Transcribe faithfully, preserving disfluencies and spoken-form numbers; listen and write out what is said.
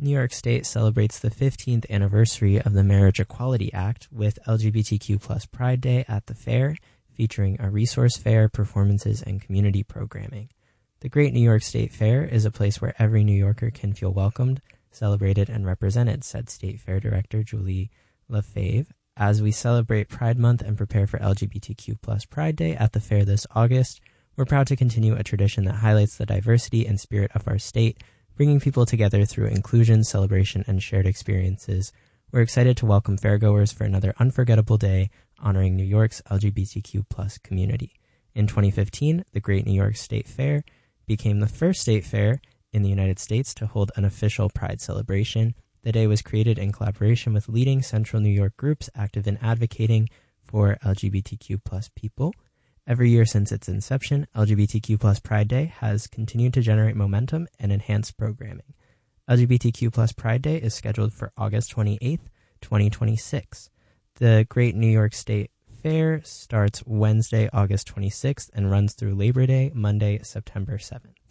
New York State celebrates the fifteenth anniversary of the Marriage Equality Act with L G B T Q plus Pride Day at the fair, featuring a resource fair, performances, and community programming. The Great New York State Fair is a place where every New Yorker can feel welcomed, celebrated, and represented, said State Fair Director Julie LaFave. As we celebrate Pride Month and prepare for L G B T Q plus Pride Day at the fair this August, we're proud to continue a tradition that highlights the diversity and spirit of our state, bringing people together through inclusion, celebration, and shared experiences. We're excited to welcome fairgoers for another unforgettable day honoring New York's L G B T Q plus community. In twenty fifteen, the Great New York State Fair became the first state fair in the United States to hold an official Pride celebration. The day was created in collaboration with leading Central New York groups active in advocating for L G B T Q plus people. Every year since its inception, L G B T Q plus Pride Day has continued to generate momentum and enhance programming. L G B T Q plus Pride Day is scheduled for August twenty-eighth, twenty twenty-six. The Great New York State Fair starts Wednesday, August twenty-sixth, and runs through Labor Day, Monday, September seventh.